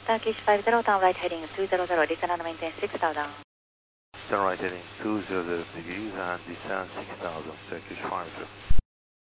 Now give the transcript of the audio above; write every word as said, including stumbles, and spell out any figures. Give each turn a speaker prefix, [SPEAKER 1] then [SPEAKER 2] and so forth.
[SPEAKER 1] Turkish five zero, turn right heading two zero zero, descend and maintain six thousand.
[SPEAKER 2] Turn right heading two zero zero degrees and descend six thousand, Turkish five zero.